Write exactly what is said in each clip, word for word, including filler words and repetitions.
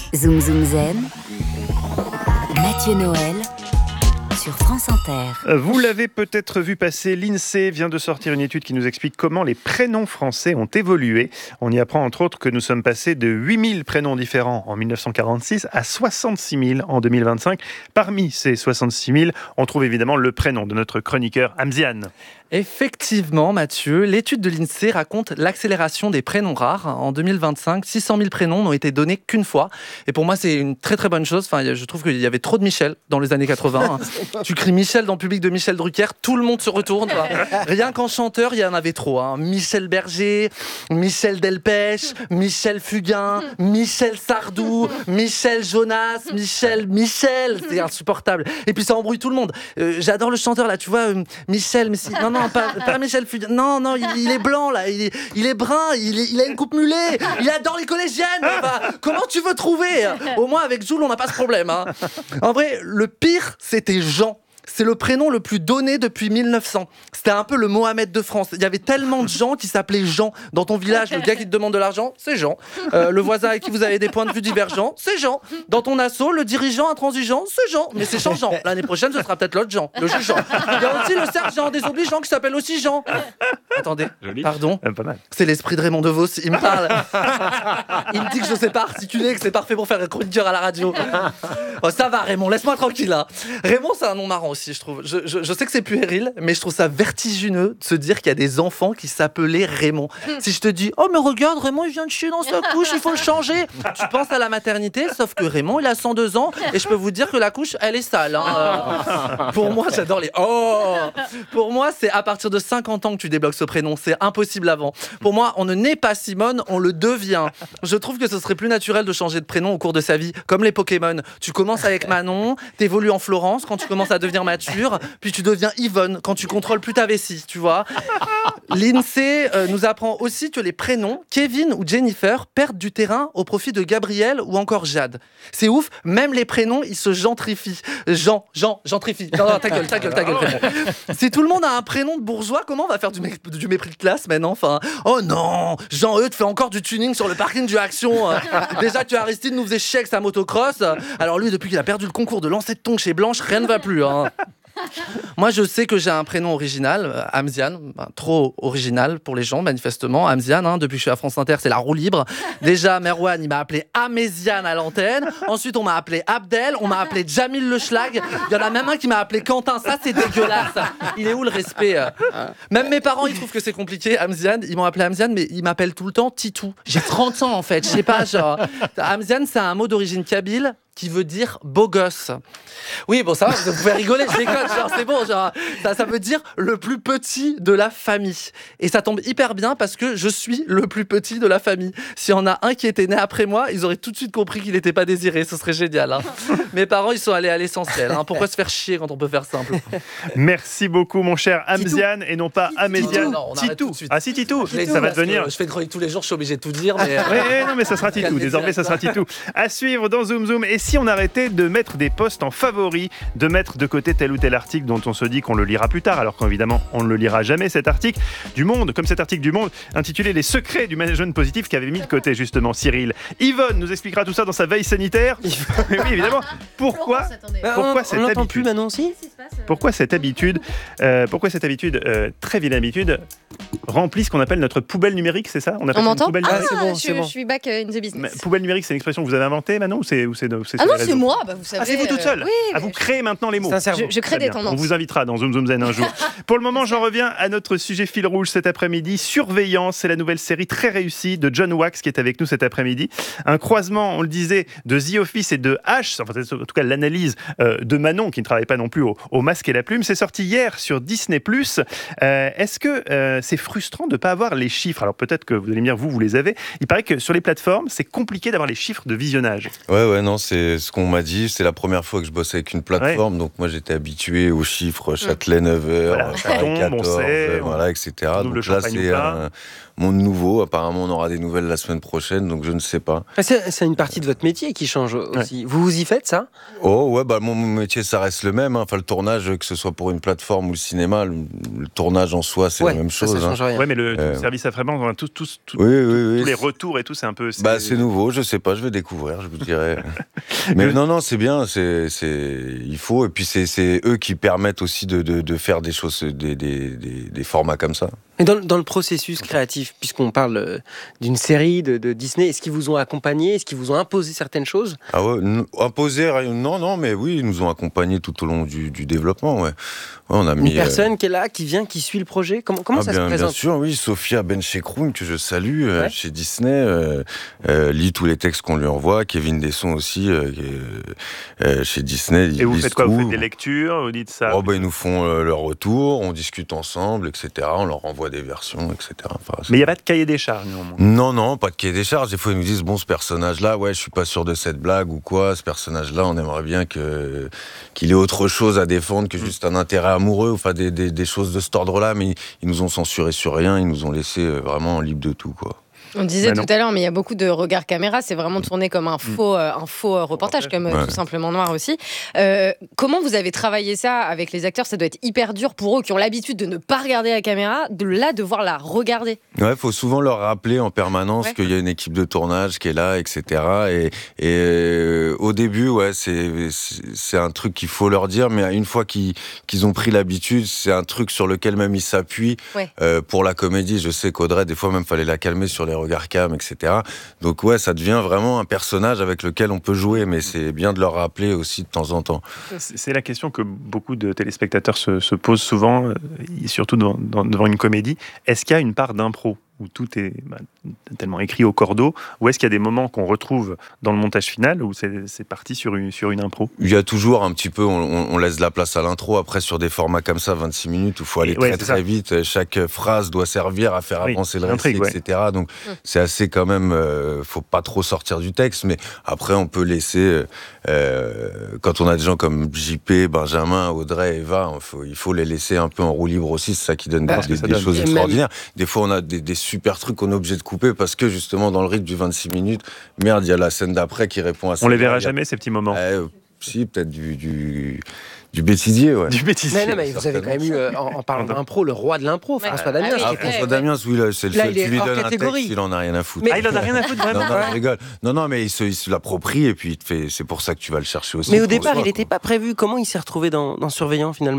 Zoom Zoom Zen, Mathieu Noël sur France Inter. Vous l'avez peut-être vu passer, l'INSEE vient de sortir une étude qui nous explique comment les prénoms français ont évolué. On y apprend entre autres que nous sommes passés de huit mille prénoms différents en dix-neuf cent quarante-six à soixante-six mille en deux mille vingt-cinq. Parmi ces soixante-six mille, on trouve évidemment le prénom de notre chroniqueur Hamzian. Effectivement, Mathieu, l'étude de l'INSEE raconte l'accélération des prénoms rares. En deux mille vingt-cinq, six cent mille prénoms n'ont été donnés qu'une fois. Et pour moi, c'est une très très bonne chose. Enfin, je trouve qu'il y avait trop de Michel dans les années quatre-vingts. Tu cries Michel dans le public de Michel Drucker, tout le monde se retourne. Rien qu'en chanteur, il y en avait trop. Hein. Michel Berger, Michel Delpech, Michel Fugain, Michel Sardou, Michel Jonas, Michel, Michel. C'est insupportable. Et puis ça embrouille tout le monde. Euh, j'adore le chanteur là, tu vois, euh, Michel, mais si... non, non. Non, pas, pas Michel Fugain. Non, non, il, il est blanc, là. Il est, il est brun. Il, est, il a une coupe mulet. Il adore les collégiennes. Enfin, comment tu veux trouver ? Au moins, avec Jules, on n'a pas ce problème. Hein. En vrai, le pire, c'était Jean. C'est le prénom le plus donné depuis mille neuf cents. C'était un peu le Mohamed de France. Il y avait tellement de gens qui s'appelaient Jean. Dans ton village, le gars qui te demande de l'argent, c'est Jean. Euh, le voisin avec qui vous avez des points de vue divergents, c'est Jean. Dans ton asso, le dirigeant intransigeant, c'est Jean. Mais c'est changeant. L'année prochaine, ce sera peut-être l'autre Jean, le juge Jean. Il y a aussi le sergent désobligeant qui s'appelle aussi Jean. Attendez, Joli. Pardon. Euh, pas mal. C'est l'esprit de Raymond DeVos. Il me parle. Il me dit que je sais pas articuler, que c'est parfait pour faire un chroniqueur à la radio. Oh, ça va, Raymond, laisse-moi tranquille. Hein. Raymond, c'est un nom marrant aussi, je trouve. Je, je, je sais que c'est puéril, mais je trouve ça vertigineux de se dire qu'il y a des enfants qui s'appelaient Raymond. Si je te dis, oh, mais regarde, Raymond, il vient de chier dans sa couche, il faut le changer. Tu penses à la maternité, sauf que Raymond, il a cent deux ans, et je peux vous dire que la couche, elle est sale. Hein. Euh, pour moi, j'adore les oh. Pour moi, c'est à partir de cinquante ans que tu débloques ce prénom. C'est impossible avant. Pour moi, on ne naît pas Simone, on le devient. Je trouve que ce serait plus naturel de changer de prénom au cours de sa vie, comme les Pokémon. Tu commences avec Manon, t'évolues en Florence quand tu commences à devenir mature, puis tu deviens Yvonne quand tu contrôles plus ta vessie, tu vois. L'INSEE euh, nous apprend aussi que les prénoms Kevin ou Jennifer perdent du terrain au profit de Gabriel ou encore Jade. C'est ouf, même les prénoms, ils se gentrifient. Jean, Jean, gentrifie. Non, non, ta gueule, ta gueule, ta gueule. Si tout le monde a un prénom de bourgeois, comment on va faire du, mé- du mépris de classe maintenant ? Enfin, oh non, Jean-Eudes fait encore du tuning sur le parking du Action. Déjà que Aristide nous faisait chier avec sa motocross. Alors lui, depuis qu'il a perdu le concours de lancer de thon chez Blanche, rien ne va plus. Hein. Moi, je sais que j'ai un prénom original, euh, Hamzian, ben, trop original pour les gens, manifestement. Hamzian, hein, depuis que je suis à France Inter, c'est la roue libre. Déjà, Merwan, il m'a appelé Améziane à l'antenne. Ensuite, on m'a appelé Abdel, on m'a appelé Jamil Le Schlag. Il y en a même un qui m'a appelé Quentin. Ça, c'est dégueulasse. Il est où le respect ? Même mes parents, ils trouvent que c'est compliqué. Hamzian, ils m'ont appelé Hamzian, mais ils m'appellent tout le temps Titou. J'ai trente ans, en fait. Je sais pas, genre. Hamzian, c'est un mot d'origine kabyle qui veut dire beau gosse. Oui, bon, ça va, vous pouvez rigoler, je déconne, genre, c'est bon, genre, ça, ça veut dire le plus petit de la famille. Et ça tombe hyper bien parce que je suis le plus petit de la famille. S'il y en a un qui était né après moi, ils auraient tout de suite compris qu'il n'était pas désiré, ce serait génial. Hein. Mes parents, ils sont allés à l'essentiel. Hein. Pourquoi se faire chier quand on peut faire simple ? Merci beaucoup, mon cher Hamzian, et non pas Améziane. Titou. Ah si, Titou, Titou, ça va devenir... Je fais une chronique tous les jours, je suis obligé de tout dire. Mais... Oui, non, mais ça sera Titou. Désormais, ça sera Titou. À suivre dans Zoom Zoom. Et si on arrêtait de mettre des posts en favoris, de mettre de côté tel ou tel article dont on se dit qu'on le lira plus tard, alors qu'évidemment, on ne le lira jamais, cet article du Monde, comme cet article du Monde, intitulé « Les secrets du management positif » qu'avait mis de côté, justement, Cyril. Yvonne nous expliquera tout ça dans sa veille sanitaire. Mais oui, évidemment. Pourquoi, pourquoi cette habitude plus Manon aussi Pourquoi cette habitude, euh, pourquoi cette habitude, euh, très vilaine habitude, remplit ce qu'on appelle notre poubelle numérique, c'est ça ? On m'entend ? Ah, ah, c'est bon, je, c'est bon. je suis back in the business. Mais poubelle numérique, c'est une expression que vous avez inventée, Manon, ou c'est, ou c'est, ou c'est Ah sur non, les c'est réseaux ? moi, bah vous savez. Ah, c'est vous toute seule ? euh, Oui, Ah, vous créez maintenant les mots. C'est un cerveau. je, je crée Très des bien. tendances. On vous invitera dans Zoom Zoom Zen un jour. Pour le moment, j'en reviens à notre sujet fil rouge cet après-midi. Surveillance, c'est la nouvelle série très réussie de John Wax qui est avec nous cet après-midi. Un croisement, on le disait, de The Office et de H, enfin, en tout cas l'analyse euh, de Manon, qui ne travaille pas non plus au, au masque et la plume. C'est sorti hier sur Disney plus. Euh, est-ce que euh, c'est frustrant de ne pas avoir les chiffres ? Alors peut-être que vous allez me dire, vous, vous les avez. Il paraît que sur les plateformes, c'est compliqué d'avoir les chiffres de visionnage. Ouais, ouais, non, c'est ce qu'on m'a dit. C'est la première fois que je bosse avec une plateforme, ouais. Donc moi j'étais habitué aux chiffres Châtelet neuf heures, voilà, Paris tombe, quatorze, on sait, voilà, et cetera. double Donc là, champagne c'est ou pas. un... monde nouveau. Apparemment, on aura des nouvelles la semaine prochaine, donc je ne sais pas. Ah, c'est, c'est une partie de votre métier qui change aussi. Ouais. Vous vous y faites ça ? Oh ouais, bah mon métier ça reste le même. Hein. Enfin, le tournage, que ce soit pour une plateforme ou le cinéma, le, le tournage en soi, c'est ouais, la même chose. Ça, ça change hein. rien. Ouais, mais le euh... service après-vente, tous, tous, tous, oui, oui, tous, oui. tous les retours et tout, c'est un peu. C'est... Bah c'est nouveau, je sais pas, je vais découvrir, je vous dirais. Mais le... non, non, c'est bien, c'est, c'est, il faut. Et puis c'est, c'est eux qui permettent aussi de, de, de faire des choses, des, des, des, des formats comme ça. Et dans, dans le processus créatif, puisqu'on parle d'une série de, de Disney, est-ce qu'ils vous ont accompagné ? Est-ce qu'ils vous ont imposé certaines choses ? Ah ouais, n- imposé, non, non, mais oui, ils nous ont accompagnés tout au long du, du développement, ouais. ouais on a Une mis, personne euh... qui est là, qui vient, qui suit le projet ? Comment, comment ah ça bien, se présente ? Bien sûr, oui, Sophia Benchekroun, que je salue, ouais. euh, chez Disney, euh, euh, lit tous les textes qu'on lui envoie, Kevin Desson aussi, euh, euh, chez Disney. Et vous faites quoi ? Vous faites des lectures, vous dites ça ? Oh, bah, ils nous font euh, leur retour, on discute ensemble, et cetera. On leur envoie des versions, et cetera. Enfin, mais il n'y a pas de cahier des charges, néanmoins. Non, non, pas de cahier des charges. Des fois, ils nous disent, bon, ce personnage-là, ouais, je suis pas sûr de cette blague ou quoi. Ce personnage-là, on aimerait bien que, qu'il ait autre chose à défendre que juste un intérêt amoureux, enfin, des, des, des choses de cet ordre-là. Mais ils nous ont censuré sur rien, ils nous ont laissé vraiment libre de tout, quoi. On disait bah tout à l'heure, mais il y a beaucoup de regards caméra, c'est vraiment tourné comme un faux, euh, un faux reportage, comme ouais. Tout simplement Noir aussi. Euh, comment vous avez travaillé ça avec les acteurs ? Ça doit être hyper dur pour eux qui ont l'habitude de ne pas regarder la caméra, de là devoir la regarder. Ouais, il faut souvent leur rappeler en permanence ouais. qu'il y a une équipe de tournage qui est là, et cetera. Et, et euh, au début, ouais, c'est, c'est un truc qu'il faut leur dire, mais une fois qu'ils, qu'ils ont pris l'habitude, c'est un truc sur lequel même ils s'appuient ouais. euh, pour la comédie. Je sais qu'Audrey, des fois même, fallait la calmer sur les regard cam, et cetera. Donc ouais, ça devient vraiment un personnage avec lequel on peut jouer, mais c'est bien de leur rappeler aussi de temps en temps. C'est la question que beaucoup de téléspectateurs se, se posent souvent, surtout devant, devant une comédie. Est-ce qu'il y a une part d'impro ? Où tout est bah, tellement écrit au cordeau, ou est-ce qu'il y a des moments qu'on retrouve dans le montage final où c'est, c'est parti sur une, sur une impro ? Il y a toujours un petit peu, on, on laisse de la place à l'intro. Après, sur des formats comme ça, vingt-six minutes, où il faut aller ouais, très très ça. vite, chaque phrase doit servir à faire oui, avancer le récit, ouais. et cetera. Donc mmh. c'est assez quand même, euh, faut pas trop sortir du texte, mais après on peut laisser, euh, quand on a des gens comme J P, Benjamin, Audrey, Eva, il faut, il faut les laisser un peu en roue libre aussi, c'est ça qui donne bah, des, des, des donne. choses extraordinaires. Même... Des fois on a des, des super truc qu'on est obligé de couper parce que justement dans le rythme du vingt-six minutes, merde, il y a la scène d'après qui répond à ça. On les verra a... jamais ces petits moments. Euh, si, peut-être du, du, du bêtisier, ouais. Du bêtisier. Mais non, mais vous avez quand même eu, euh, en, en parlant d'impro, le roi de l'impro, ouais. François Damiens. Ah, oui, François Damiens, oui, là, c'est le là, seul qui lui donne catégorie. un texte, il en a rien à foutre. Mais... Ah, il en a rien à foutre, vraiment. Non, non, je rigole. Non, non, mais il se, il se l'approprie et puis il te fait, c'est pour ça que tu vas le chercher aussi. Mais au départ, il n'était pas prévu. Comment il s'est retrouvé dans, dans Surveillant, finalement ?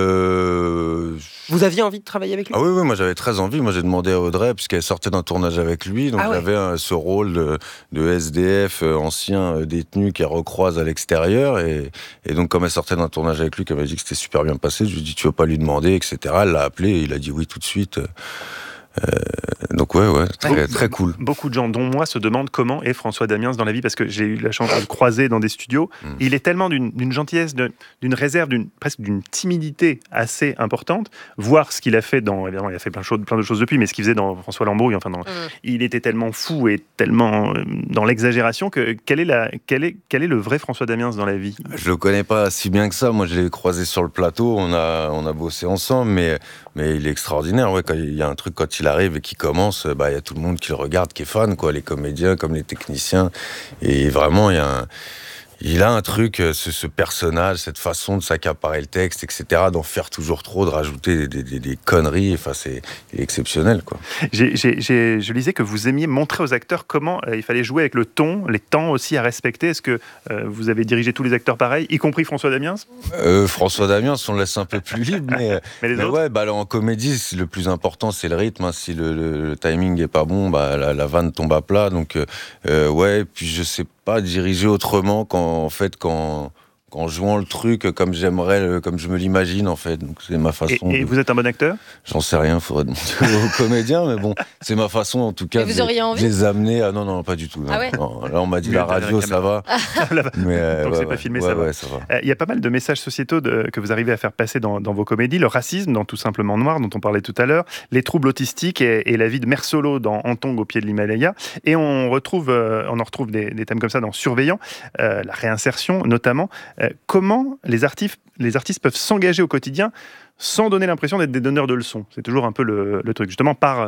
Euh... Vous aviez envie de travailler avec lui ? Ah oui, oui, moi j'avais très envie. Moi j'ai demandé à Audrey, puisqu'elle sortait d'un tournage avec lui, donc ah ouais. j'avais un, ce rôle de, de S D F euh, ancien euh, détenu qu'elle recroise à l'extérieur. Et, et donc, comme elle sortait d'un tournage avec lui, qu'elle m'a dit que c'était super bien passé, je lui ai dit, tu veux pas lui demander, et cetera. Elle l'a appelé et il a dit oui tout de suite. Euh, donc ouais, ouais, très, ouais, très cool. Beaucoup de gens, dont moi, se demandent comment est François Damiens dans la vie, parce que j'ai eu la chance de le croiser dans des studios. Mm. Il est tellement d'une, d'une gentillesse, de, d'une réserve, d'une, presque d'une timidité assez importante. Voir ce qu'il a fait dans, évidemment, il a fait plein de choses, plein de choses depuis, mais ce qu'il faisait dans François Lambrouille, enfin, dans, mm. il était tellement fou et tellement dans l'exagération que quel est, la, quel est, quel est le vrai François Damiens dans la vie ? Je le connais pas si bien que ça. Moi, je l'ai croisé sur le plateau. On a, on a bossé ensemble, mais, mais il est extraordinaire. Ouais, quand il y a un truc, quand il arrive et qui commence, bah il y a tout le monde qui le regarde, qui est fan, quoi, les comédiens comme les techniciens. Et vraiment, il y a un, il a un truc, ce, ce personnage, cette façon de s'accaparer le texte, et cetera, d'en faire toujours trop, de rajouter des, des, des conneries. Enfin, c'est exceptionnel, quoi. J'ai, j'ai, j'ai, je lisais que vous aimiez montrer aux acteurs comment euh, il fallait jouer avec le ton, les temps aussi à respecter. Est-ce que euh, vous avez dirigé tous les acteurs pareils, y compris François Damiens ? euh, François Damiens, on le laisse un peu plus libre, mais, mais, les mais autres ouais, bah, alors, en comédie, le plus important, c'est le rythme. Hein. Si le, le, le timing est pas bon, bah, la, la vanne tombe à plat. Donc, euh, ouais, puis je sais pas. Pas diriger autrement qu'en en fait quand qu'en jouant le truc comme j'aimerais, comme je me l'imagine en fait. Donc c'est ma façon. Et, et de... vous êtes un bon acteur ? J'en sais rien, faudrait demander aux comédiens, mais bon, c'est ma façon en tout cas vous de, auriez envie de les amener à non non pas du tout. Non, ah ouais non. Là on m'a dit la radio ça va, mais euh, donc ouais, c'est pas ouais, filmé ouais, ça va. Ouais, ça va. Il euh, y a pas mal de messages sociétaux de, que vous arrivez à faire passer dans, dans vos comédies, le racisme dans Tout simplement Noir dont on parlait tout à l'heure, les troubles autistiques et, et la vie de Mère Solo dans Antong au pied de l'Himalaya, et on retrouve, euh, on en retrouve des, des thèmes comme ça dans Surveillant, euh, la réinsertion notamment. Euh, comment les artistes, les artistes peuvent s'engager au quotidien sans donner l'impression d'être des donneurs de leçons ? C'est toujours un peu le, le truc, justement par,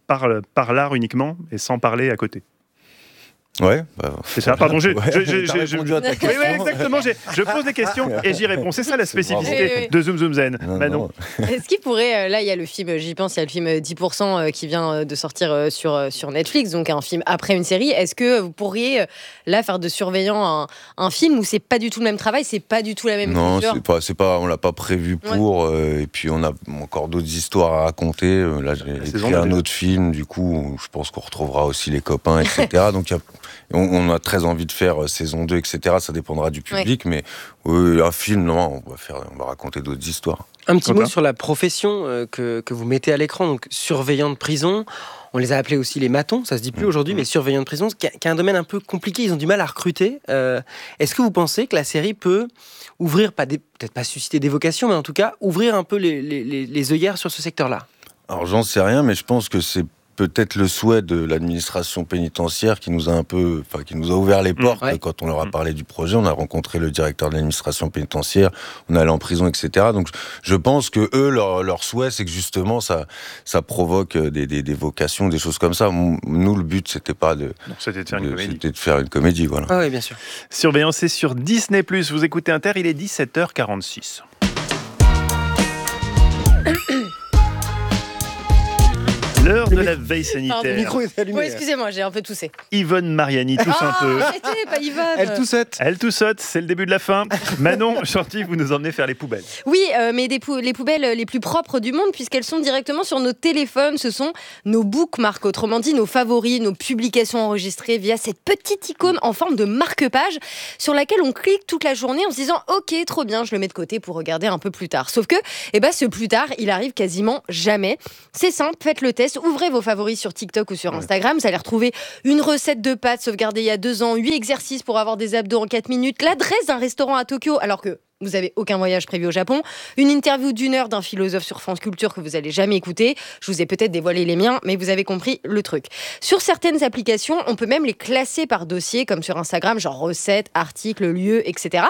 par, par l'art uniquement et sans parler à côté. Ouais, bah, c'est ça. Pardon, j'ai, ouais, j'ai, j'ai, j'ai, répondu à ta question. Oui, oui, exactement. J'ai, je pose des questions et j'y réponds. C'est ça la spécificité oui, oui. de Zoom Zoom Zen. Non, Manon. non. Est-ce qu'il pourrait, là, il y a le film, j'y pense, il y a le film dix pour cent qui vient de sortir sur sur Netflix, donc un film après une série. Est-ce que vous pourriez là faire de surveillant un, un film où c'est pas du tout le même travail, c'est pas du tout la même non, écriture? c'est pas, c'est pas, on l'a pas prévu pour. Ouais. Euh, et puis on a encore d'autres histoires à raconter. Là, j'ai la écrit un autre film, du coup, je pense qu'on retrouvera aussi les copains, et cetera. Donc il y a On, on a très envie de faire saison deux, et cetera. Ça dépendra du public, ouais. mais euh, un film, non, on va, faire, on va raconter d'autres histoires. Un petit mot sur la profession euh, que, que vous mettez à l'écran, donc surveillant de prison. On les a appelés aussi les matons, ça se dit plus mmh. aujourd'hui, mais surveillant de prison, qui est un domaine un peu compliqué, ils ont du mal à recruter. Euh, est-ce que vous pensez que la série peut ouvrir, pas des, peut-être pas susciter des vocations, mais en tout cas ouvrir un peu les, les, les, les œillères sur ce secteur-là? Alors j'en sais rien, mais je pense que c'est peut-être le souhait de l'administration pénitentiaire qui nous a un peu, enfin qui nous a ouvert les portes. Mmh, ouais. Quand on leur a parlé du projet, on a rencontré le directeur de l'administration pénitentiaire, on est allé en prison, et cetera. Donc je pense que eux, leur, leur souhait, c'est que justement ça, ça provoque des, des, des vocations, des choses comme ça. Nous, le but, c'était pas de, non, c'était de faire une de, comédie. C'était de faire une comédie, voilà. Ah oui, bien sûr. Surveillance, c'est sur Disney plus. Vous écoutez Inter, il est dix-sept heures quarante-six. L'heure de la veille sanitaire. Le micro est allumé. Oui, excusez-moi, j'ai un peu toussé. Yvonne Mariani tousse oh, un peu. Arrêtez, pas Yvonne. Elle toussote. Elle toussote, c'est le début de la fin. Manon, Chanty, vous nous emmenez faire les poubelles. Oui, euh, mais des pou- les poubelles les plus propres du monde, puisqu'elles sont directement sur nos téléphones. Ce sont nos bookmarks, autrement dit nos favoris, nos publications enregistrées via cette petite icône en forme de marque-page sur laquelle on clique toute la journée en se disant « Ok, trop bien, je le mets de côté pour regarder un peu plus tard ». Sauf que eh ben, ce plus tard, il arrive quasiment jamais. C'est simple, faites le test. Ouvrez vos favoris sur TikTok ou sur Instagram. Vous allez retrouver une recette de pâtes sauvegardée il y a deux ans, huit exercices pour avoir des abdos en quatre minutes, l'adresse d'un restaurant à Tokyo, alors que vous n'avez aucun voyage prévu au Japon, une interview d'une heure d'un philosophe sur France Culture que vous n'allez jamais écouter. Je vous ai peut-être dévoilé les miens, mais vous avez compris le truc. Sur certaines applications, on peut même les classer par dossier, comme sur Instagram, genre recettes, articles, lieux, et cetera.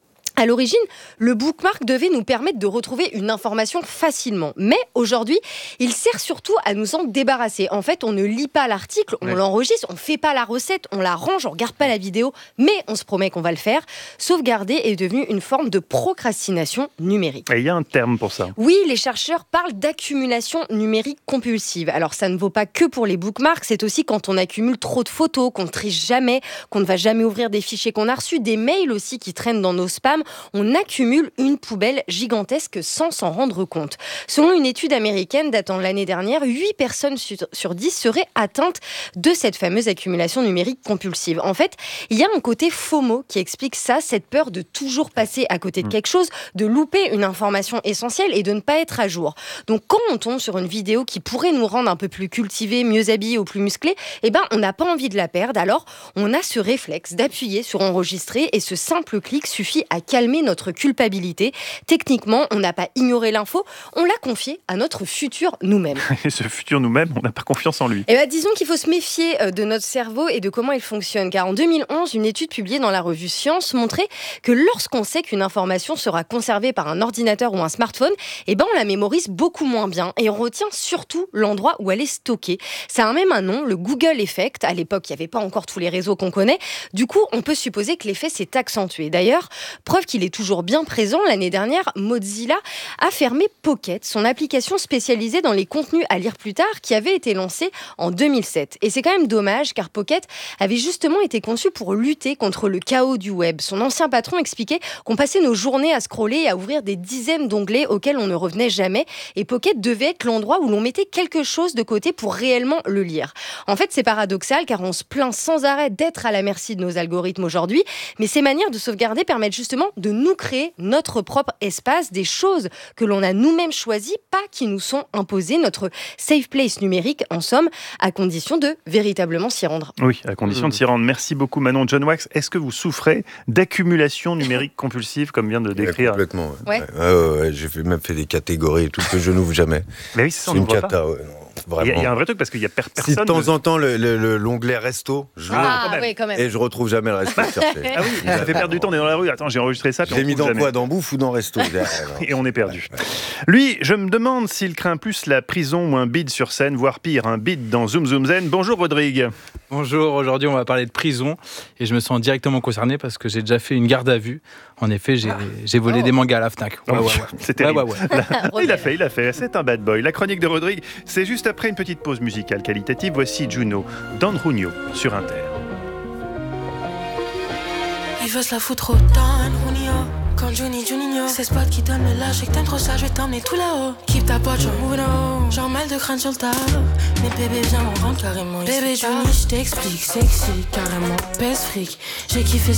À l'origine, le bookmark devait nous permettre de retrouver une information facilement. Mais aujourd'hui, il sert surtout à nous en débarrasser. En fait, on ne lit pas l'article, on ouais. l'enregistre, on ne fait pas la recette, on la range, on ne regarde pas la vidéo, mais on se promet qu'on va le faire. Sauvegarder est devenu une forme de procrastination numérique. Et il y a un terme pour ça. Oui, les chercheurs parlent d'accumulation numérique compulsive. Alors, ça ne vaut pas que pour les bookmarks, c'est aussi quand on accumule trop de photos, qu'on ne triche jamais, qu'on ne va jamais ouvrir des fichiers qu'on a reçus, des mails aussi qui traînent dans nos spams. On accumule une poubelle gigantesque sans s'en rendre compte. Selon une étude américaine datant de l'année dernière, huit personnes sur dix seraient atteintes de cette fameuse accumulation numérique compulsive. En fait, il y a un côté FOMO qui explique ça, cette peur de toujours passer à côté de quelque chose, de louper une information essentielle et de ne pas être à jour. Donc quand on tombe sur une vidéo qui pourrait nous rendre un peu plus cultivés, mieux habillés ou plus musclés, eh ben, on n'a pas envie de la perdre. Alors, on a ce réflexe d'appuyer sur enregistrer et ce simple clic suffit à calmer notre culpabilité. Techniquement, on n'a pas ignoré l'info, on l'a confié à notre futur nous-mêmes. Et ce futur nous-mêmes, on n'a pas confiance en lui. Eh ben, disons qu'il faut se méfier de notre cerveau et de comment il fonctionne. Car en deux mille onze, une étude publiée dans la revue Science montrait que lorsqu'on sait qu'une information sera conservée par un ordinateur ou un smartphone, eh ben, on la mémorise beaucoup moins bien et on retient surtout l'endroit où elle est stockée. Ça a même un nom, le Google Effect. À l'époque, il n'y avait pas encore tous les réseaux qu'on connaît. Du coup, on peut supposer que l'effet s'est accentué. D'ailleurs, preuve qu'il est toujours bien présent, l'année dernière, Mozilla a fermé Pocket, son application spécialisée dans les contenus à lire plus tard, qui avait été lancée en deux mille sept. Et c'est quand même dommage, car Pocket avait justement été conçu pour lutter contre le chaos du web. Son ancien patron expliquait qu'on passait nos journées à scroller et à ouvrir des dizaines d'onglets auxquels on ne revenait jamais. Et Pocket devait être l'endroit où l'on mettait quelque chose de côté pour réellement le lire. En fait, c'est paradoxal, car on se plaint sans arrêt d'être à la merci de nos algorithmes aujourd'hui, mais ces manières de sauvegarder permettent justement de nous créer notre propre espace, des choses que l'on a nous-mêmes choisies, pas qui nous sont imposées, notre safe place numérique, en somme, à condition de véritablement s'y rendre. Oui, à condition mmh. de s'y rendre. Merci beaucoup Manon. John Wax, est-ce que vous souffrez d'accumulation numérique compulsive, comme vient de décrire? Ouais, complètement, ouais. Ouais. Ouais, ouais, ouais, j'ai même fait des catégories et tout que je n'ouvre jamais. Mais oui, c'est ça, on c'est une n'ouvre cata, pas. Ouais, non. vraiment. Il y, y a un vrai truc parce qu'il y a per- personne. Si de temps de... en temps le, le, le, l'onglet resto, je Ah, quand oui, quand même. et je retrouve jamais le resto cherché. Ah oui, ça fait perdre du temps, on est dans la rue. Attends, j'ai enregistré ça. Puis j'ai on mis dans jamais. quoi, dans bouffe ou dans resto? Et on est perdu. Lui, je me demande s'il craint plus la prison ou un bide sur scène, voire pire, un bide dans Zoom Zoom Zen. Bonjour Rodrigue. Bonjour, aujourd'hui on va parler de prison et je me sens directement concerné parce que j'ai déjà fait une garde à vue. En effet, j'ai, j'ai volé Oh. des mangas à la Fnac. Ouais, ouais, ouais. C'est terrible. Ouais, ouais, ouais. Il a fait, il a fait. C'est un bad boy. La chronique de Rodrigue, c'est juste après une petite pause musicale qualitative. Voici Juno, Don Junio sur Inter. Il veut se la foutre au Don Junio. Quand Johnny Juninho, c'est spot qui donne le lâche et que t'aimes trop ça, je vais t'emmener tout là-haut. Keep ta pote, j'en move no. J'en mal de crâne sur le tas. Mais bébé, viens, on rentre carrément. Bébé Johnny, je t'explique, sexy, carrément, pèse fric. J'ai kiffé